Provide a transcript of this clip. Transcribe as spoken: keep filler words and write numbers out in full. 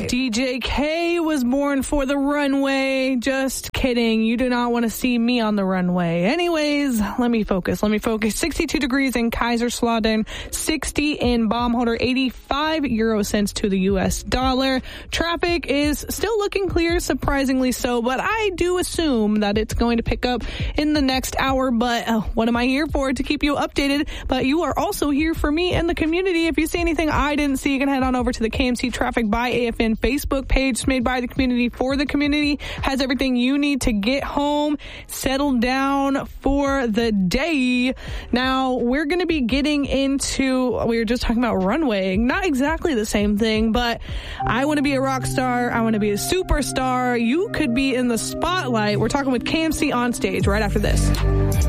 D J K was born for the runway. Just kidding. You do not want to see me on the runway. Anyways, let me focus. Let me focus. sixty-two degrees in Kaiserslautern, sixty in Baumholder, eighty-five euro cents to the U S dollar. Traffic is still looking clear, surprisingly so, but I do assume that it's going to pick up in the next hour. But uh, what am I here for? To keep you updated. But you are also here for me and the community. If you see anything I didn't see, you can head on over to the K M C Traffic by A F N Facebook page. It's made by the community for the community. Has everything you need to get home, settle down for the day. Now, we're going to be getting into, we were just talking about runwaying. Not exactly the same thing, but I want to be a rock star. I want to be a superstar. You could be in the spotlight. We're talking with K M C On Stage right after this.